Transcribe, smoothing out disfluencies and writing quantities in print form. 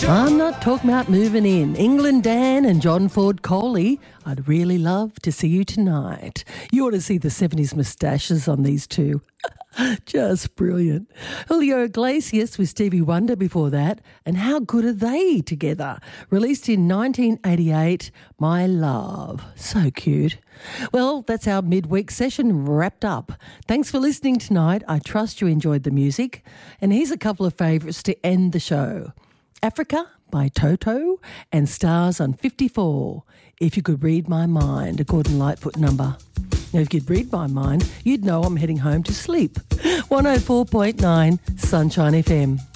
I'm not talking about moving in. England Dan and John Ford Coley, I'd really love to see you tonight. You ought to see the 70s moustaches on these two. Just brilliant. Julio Iglesias with Stevie Wonder before that, and how good are they together? Released in 1988, My Love. So cute. Well, that's our midweek session wrapped up. Thanks for listening tonight. I trust you enjoyed the music. And here's a couple of favourites to end the show. Africa by Toto and Stars on 54. If You Could Read My Mind, a Gordon Lightfoot number. Now, if you could read my mind, you'd know I'm heading home to sleep. 104.9 Sunshine FM.